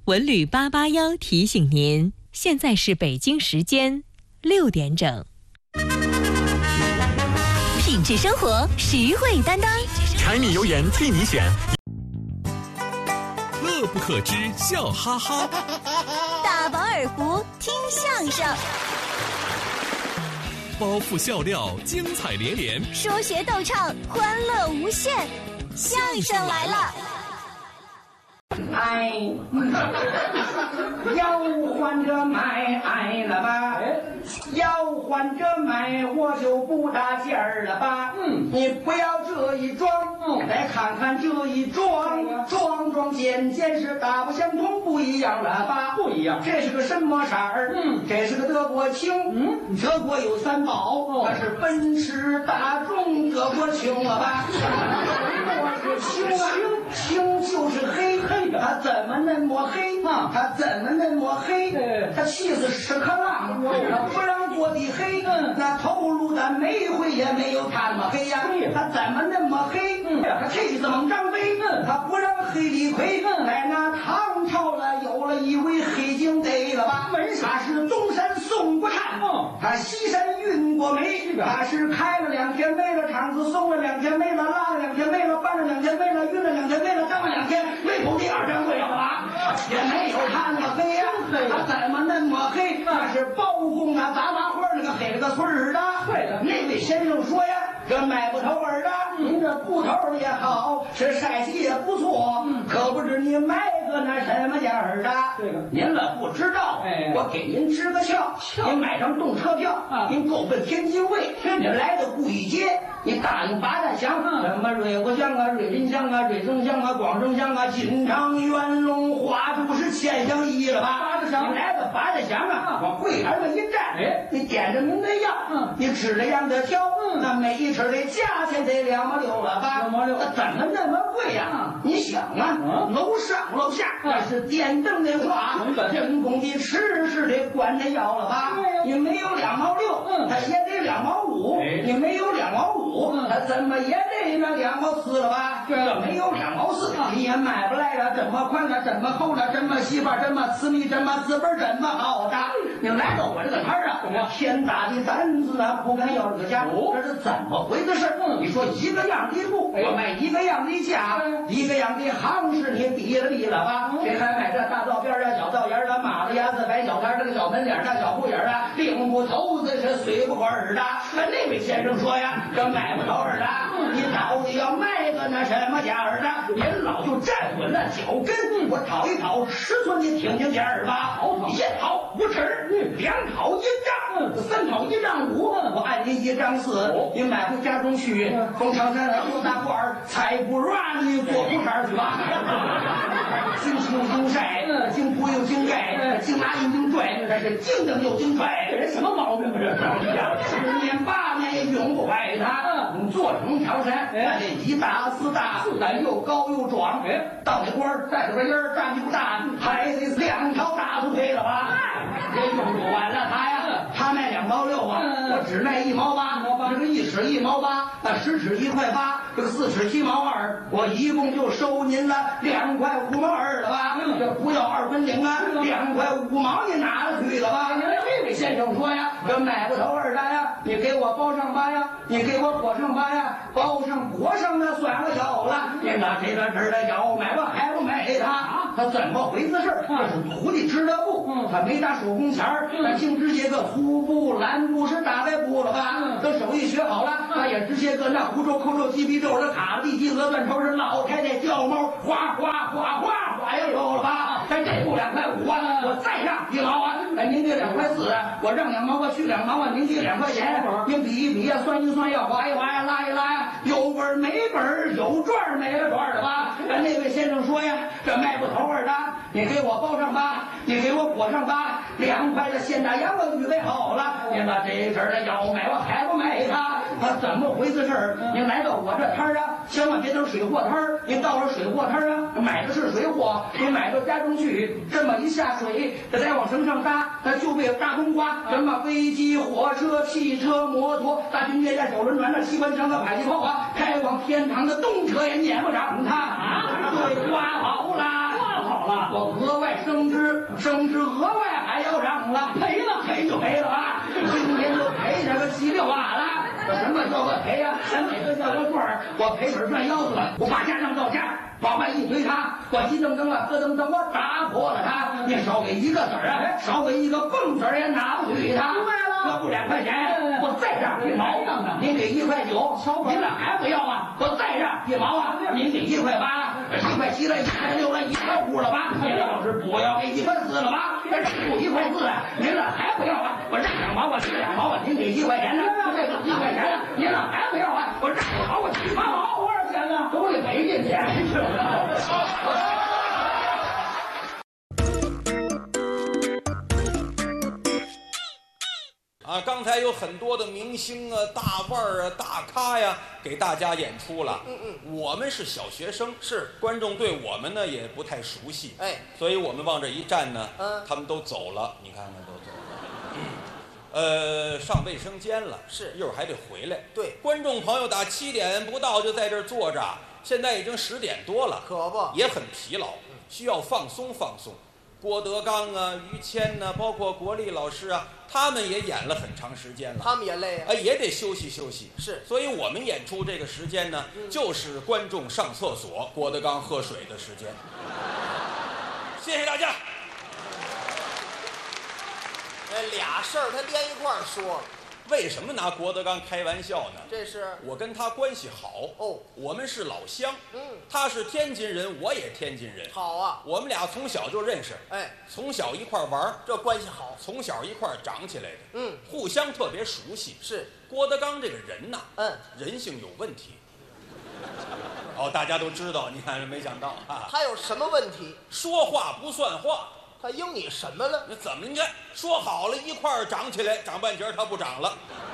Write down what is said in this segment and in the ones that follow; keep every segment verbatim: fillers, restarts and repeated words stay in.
文旅八八幺提醒您，现在是北京时间六点整。 品质生活，实惠担当， 柴米油盐替你选， 乐不可支，笑哈哈， 大饱耳福，听相声， 包袱笑料，精彩连连， 说学逗唱，欢乐无限，相声来了。 哎，要换着买爱了吧？要换着买，我就不搭劲儿了吧？嗯，你不要这一装，嗯，再看看这一装，装装件件是大不相同，不一样了吧？不一样。这是个什么色儿？嗯，这是个德国青。嗯，德国有三宝，那是奔驰、大众、德国青了吧？我是青啊，青就是黑黑。他怎么那么黑啊？他怎么那么黑？他气死屎壳郎，他不让做的黑。那头颅的煤灰也没有他那么黑呀。他怎么那么黑？他气死猛张飞，他不让黑李逵。在那唐朝了，有了一位黑警逮了吧？他是东山宋国汉，他西山运过煤，他是开了两天煤了，厂子送了两天煤了，拉了两天煤了，搬了两天煤了，运了两天煤了，张了两天煤头第二张对了吧？也没有他那么黑呀，他怎么那么黑？那是包公啊，杂杂花那个黑了个村儿的。对的，那位先生说呀，这买不头儿的，您这布头也好，是晒洗也不错，可不知你买个那什么价儿的。这个您了不知道，哎，我给您支个窍，您买张动车票，您够奔天津卫，您来到故意街，你答应八大乡，什么瑞国乡啊、瑞林乡啊、瑞增乡啊、广生乡啊、金昌、元龙、花都是千乡一了吧？八大乡，你来到八大乡啊，往柜台上一站，哎，你点着您的药，嗯，你吃了样的挑，嗯，那每一吃的价钱得两毛六了吧？两毛六，那怎么那么贵呀？你想啊，楼上楼下那是电灯的话，人工的吃是得管着要了吧？你没有两毛六，嗯，他也得两毛五，你没有两毛五，他怎么也得那两毛四了吧？这没有两毛四，你也买不来了。这么宽了，这么厚了，这么细吧，这么私密，这么字本，这么好的。你来到我这个摊儿啊，天大的胆子啊，不敢要这个价，这是怎么回事？你说一个样的布，我卖一个样的价，一个样的行市，你低了低了吧？谁还买这大道边啊、小道沿的、马路牙子、白小摊这个小门脸大小铺眼的，领不头子是随不管儿的。那位先生说呀，这买不头儿的，你到底要卖个那什么价儿的？您老就站稳了脚跟，我讨一讨尺寸，你听听价儿吧。一讨五尺，两讨一丈，三讨一丈五，我按您一丈四，你买回家中去，从长山做大块儿，菜不软你做铺摊去吧。经青经晒，经铺又经盖，经拿又经拽，这是经蹬又经拽，这人什么毛病啊？这十年八年也永不坏他。你做成长山，那这一大四大，四大又高又壮，哎，到那官儿带着个音儿，站不大，还得两条大腿配了吧？也用不完了他呀，他卖两毛六啊，我只卖一毛八，这个一尺一毛八，那十尺一块八，这个四尺七毛二，我一共就收您了两块五毛二了吧？这不要二分零啊，两块五毛你拿了去了吧？这位先生说呀，这买不头二的呀，你给我包上吧呀，你给我裹上吧呀，包上裹上那算我小了，你拿这个这的要买吧还不买他？他怎么回事？这是徒弟织的布，他没打手工钱儿，他净织些个粗布、蓝布是大白布了吧？等手艺学好了，他也织些个那胡诌、扣诌、鸡皮皱、这卡地鸡鹅断头是老太太叫猫，哗哗哗哗哗也有了吧？咱这布两块五啊，我再让一毛啊，哎，您给两块四，我让两毛，我去两毛啊，您给两块钱，您比一比呀，算一算呀，划一划呀，拉一拉呀，有本没本，有赚没了赚的吧？那位先生说呀，这卖不头儿的，你给我包上吧，你给我裹上吧，两块的现大洋我预备好了，您把这阵儿的要买我还不买他？他怎么回事儿？您来到我这摊儿啊，千万别等水货摊儿，您到了水货摊儿啊，买的是水货，您买到家中去，这么一下水，这再往绳上搭，那就被大冬瓜，什么飞机、火车、汽车、摩托、大军舰、小轮船、那机关枪、那迫击炮啊，开往天堂的动车也撵不上他啊！对，刮好了，刮好了，我额外生升值，升值额外还要让了，赔了赔就赔了啊！今天就赔这个稀里哗啦。什么叫个赔呀？咱每个叫个棍儿，我赔本赚腰子，我把家当到家，往外一推他，我急噔噔啊，咯噔噔，我打破了他。你少给一个子儿啊，少给一个蹦子儿也拿不去他。对了，要不两块钱，我再让一毛，您给一块九，您这还不要啊？我再让一毛啊，您给一块八，一块七了，一块六了，一块五了吧？您要是不要给一块四了吧？这不一块四啊，您这还不要啊？我让两毛，我提两毛啊，您给一块钱呢？这个一块钱呢，您这还不要啊？我让两毛，我提八毛，多少钱呢？都得赔进去。 啊，刚才有很多的明星啊、大腕儿啊、大咖呀，给大家演出了。嗯嗯，我们是小学生，是观众对我们呢也不太熟悉，哎，所以我们往这一站呢，嗯，他们都走了，你看看都走了。呃，上卫生间了，是，一会儿还得回来。对，观众朋友打七点不到就在这儿坐着，现在已经十点多了，可不，也很疲劳，需要放松放松。郭德纲啊、于谦呐、啊，包括国立老师啊，他们也演了很长时间了，他们也累啊，哎，也得休息休息。是，所以我们演出这个时间呢，嗯、就是观众上厕所、郭德纲喝水的时间。谢谢大家。 这俩事儿他连一块儿说了。 为什么拿郭德纲开玩笑呢？ 这是我跟他关系好哦，我们是老乡。嗯，他是天津人，我也天津人。好啊，我们俩从小就认识，哎，从小一块玩，这关系好。从小一块长起来的，嗯，互相特别熟悉。是郭德纲这个人呐，嗯，人性有问题。哦，大家都知道，你看没想到啊， 他有什么问题？ 说话不算话。 他应你什么了？ 那怎么？你看说好了一块儿长起来，长半截他不长了，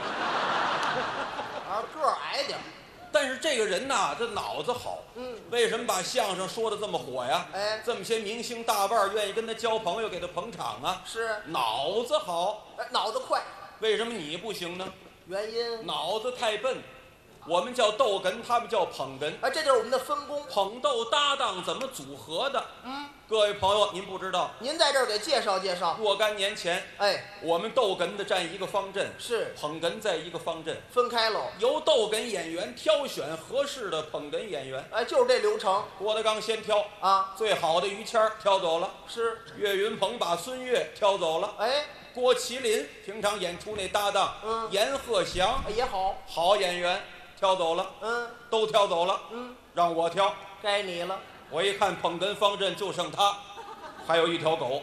啊，个儿矮点。 但是这个人呐，这脑子好。嗯，为什么把相声说的这么火呀？哎，这么些明星大腕愿意跟他交朋友，给他捧场啊？是，脑子好。 哎，脑子快。 为什么你不行呢？ 原因？ 脑子太笨。我们叫逗哏，他们叫捧哏。 哎，这就是我们的分工。 捧逗搭档怎么组合的？嗯，各位朋友，您不知道， 您在这儿给介绍介绍。 若干年前，哎，我们逗哏的站一个方阵，是捧哏在一个方阵， 分开喽。 由逗哏演员挑选合适的捧哏演员。 哎，就是这流程。 郭德纲先挑啊，最好的于谦儿挑走了，是岳云鹏把孙越挑走了。哎。郭麒麟平常演出那搭档，嗯，阎鹤祥也好， 好演员。挑走了，嗯，都挑走了，嗯，让我挑， 该你了。 我一看捧哏方阵就剩他，还有一条狗。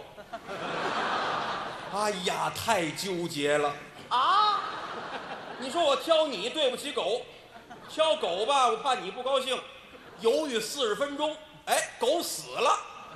哎呀，太纠结了啊！你说我挑你对不起狗，挑狗吧，我怕你不高兴，犹豫四十分钟，哎，狗死了。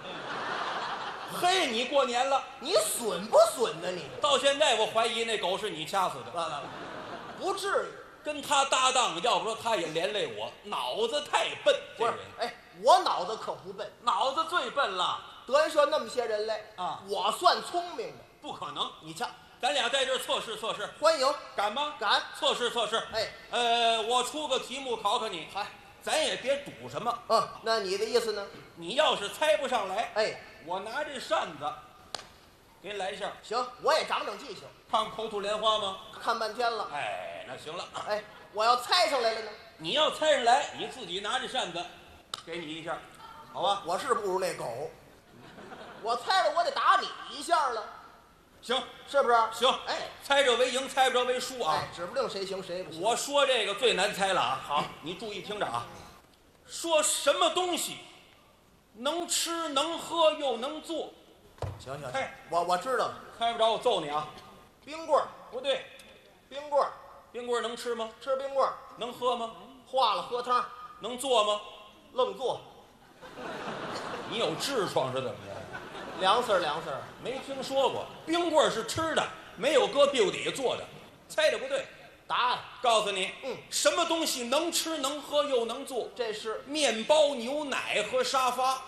嘿，你过年了， 你损不损呢？你到现在我怀疑那狗是你掐死的， 不至于。 跟他搭档，要不说他也连累我，脑子太笨。这人， 哎，我脑子可不笨， 脑子最笨了。 德云社那么些人来啊，我算聪明的， 不可能。 你瞧， 咱俩在这儿测试测试， 欢迎， 敢吗？ 敢， 测试测试。哎，呃，我出个题目考考你，嗨，咱也别赌什么。 嗯，那你的意思呢？ 你要是猜不上来， 哎， 我拿这扇子给你来一下。 行，我也长长记性。 看口吐莲花吗？ 看半天了。 哎，那行了。 哎，我要猜上来了呢？ 你要猜上来，你自己拿着扇子，给你一下，好吧？ 我是不如那狗，我猜了我得打你一下了。 行， 是不是？ 行。哎，猜着为赢，猜不着为输啊。 哎，指不定谁行谁不行。 我说这个最难猜了啊。好，你注意听着啊。说什么东西能吃能喝又能做？ 行行，哎，我我知道了。 猜不着我揍你啊！ 冰棍儿不对， 冰棍儿， 冰棍儿能吃吗？ 吃冰棍儿。 能喝吗？ 化了喝汤。 能做吗？ 愣做。 你有痔疮是怎么着？ 凉丝儿凉丝儿， 没听说过。冰棍儿是吃的，没有搁屁股底下做的。猜的不对。 答案告诉你，嗯，什么东西能吃能喝又能做？ 这是面包、牛奶和沙发。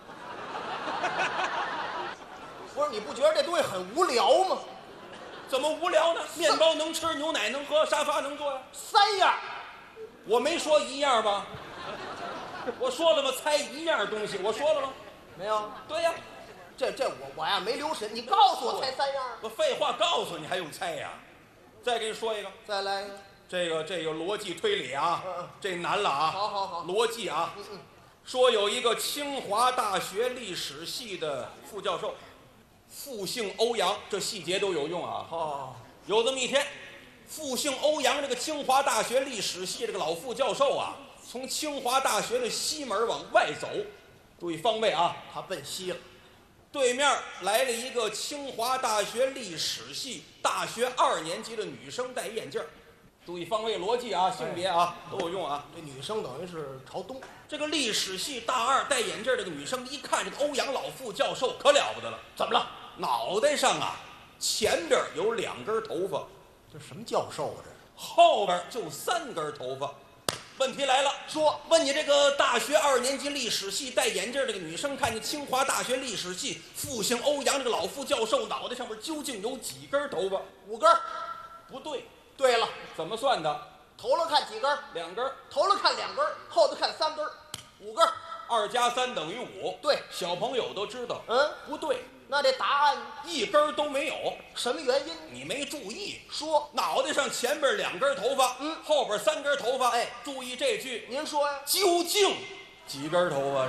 不是，你不觉得这东西很无聊吗？ 怎么无聊呢？面包能吃，牛奶能喝，沙发能坐呀， 三样。 我没说一样吧？我说了吗？猜一样东西，我说了吗？ 没有。 对呀， 这这我我呀没留神，你告诉我猜三样。 我废话告诉你还用猜呀？再给你说一个， 再来一个。 这个这个逻辑推理啊，嗯嗯这难了啊。 好好好， 逻辑啊。嗯嗯。说有一个清华大学历史系的副教授，复姓欧阳，这细节都有用啊。 哦。 有这么一天，复姓欧阳这个清华大学历史系这个老副教授啊，从清华大学的西门往外走，注意方位啊， 他奔西了。 对面来了一个清华大学历史系大学二年级的女生，戴眼镜。注意方位逻辑啊，性别啊都有用啊。 这女生等于是朝东。 这个历史系大二戴眼镜这个女生一看这个欧阳老副教授可了不得了， 怎么了？ 脑袋上啊前边有两根头发， 这什么教授啊？这后边就三根头发。问题来了， 说问你这个大学二年级历史系戴眼镜这个女生，看见清华大学历史系复姓欧阳这个老副教授脑袋上面究竟有几根头发？ 五根。 不对。 对了， 怎么算的？ 头了看几根？ 两根。 头了看两根，后头看三根，五根。 二加三等于五。 对， 小朋友都知道。 嗯， 不对。 那这答案一根都没有， 什么原因？ 你没注意。 说脑袋上前边两根头发，嗯，后边三根头发。哎，注意这句。 您说呀？ 究竟几根头发？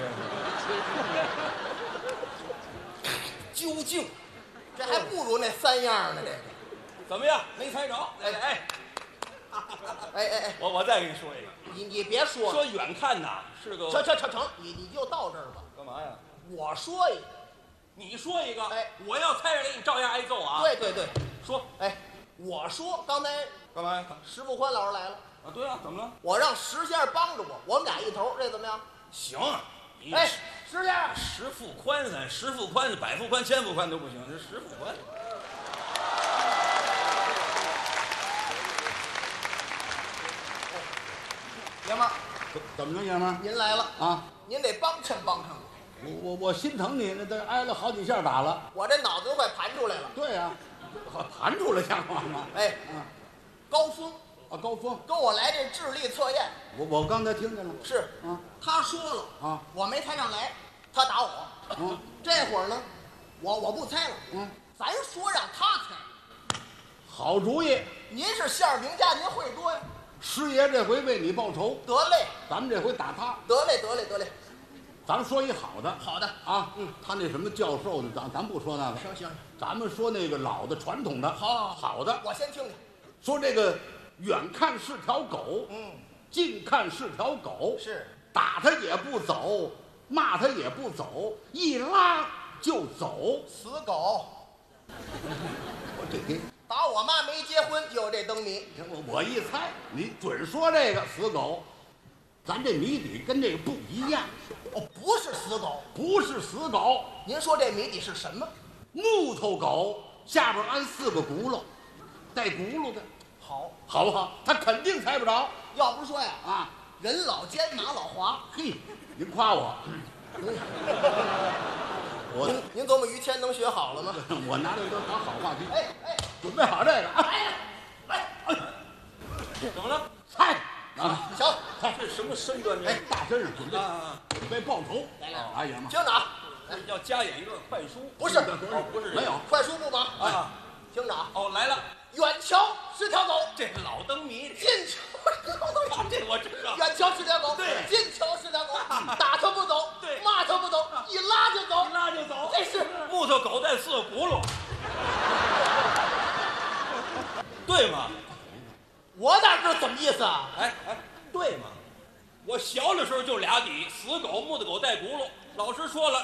这究竟， 这还不如那三样呢。这个怎么样？没猜着？哎哎哎哎哎！ 我我再给你说一个。 你你别说了。 说远看呐是个。 成成成成，你你就到这儿吧。 干嘛呀？ 我说一个。 你说一个， 哎， 我要猜着给你照样挨揍啊！ 对对对， 说， 哎，我说刚才干嘛呀？ 石富宽老师来了啊！对啊，怎么了？ 我让石先生帮着我，我们俩一头，这怎么样？ 行， 哎，石先生， 石富宽咱石富宽、百富宽、千富宽都不行，这石富宽。 爷们儿， 怎么着，爷们儿？ 您来了啊！ 您得帮衬帮衬我。 我我我心疼你，那都挨了好几下打了， 我这脑子都快盘出来了。 对呀、啊，盘出来像话吗？ 哎，嗯，高峰啊，高峰跟我来这智力测验， 我我刚才听见了， 是啊， 他说了啊， 我没猜上来，他打我， 嗯， 这会儿呢，我我不猜了， 嗯， 咱说让他猜， 好主意， 您是相声名家，您会多呀， 师爷这回为你报仇， 得嘞， 咱们这回打他， 得嘞得嘞得嘞。 咱们说一好的， 好的啊，嗯，他那什么教授的，咱咱不说那个， 行行， 咱们说那个老的传统的， 好，好， 好的， 我先听听。 说这个远看是条狗， 嗯， 近看是条狗， 是打他也不走，骂他也不走，一拉就走， 死狗。 我这给打我妈没结婚就有这灯谜， 我我一猜，你准说这个死狗。咱这谜底跟这个不一样， 哦，不是死狗， 不是死狗。 您说这谜底是什么？ 木头狗下边安四个轱辘，带轱辘的， 好， 好不好？他肯定猜不着。 要不说呀， 啊， 人老奸马老滑。 嘿，您夸我， 我您您琢磨于谦能学好了吗？ 我拿这都当好话题。 哎哎， 准备好这个啊！ 来来， 哎， 怎么了？ 猜啊！ 行， 这什么身段？ 哎，大身上准备啊， 准备报仇。 来来， 哎呀妈！ 听着啊， 要加演一段快书？ 不是， 哦，不是， 没有快书不忙啊。 听着啊， 哦，来了， 远瞧是条狗， 这老灯谜， 近瞧是条狗， 这我知道。 远瞧是条狗， 对， 近瞧是条狗，打它不走， 对， 骂它不走，一拉就走， 一拉就走， 这是木头狗带四个轱辘，对吗？ 我哪知道怎么意思啊？ 哎哎，对吗？我小的时候就俩底，死狗、木头狗带轱辘。老师说了，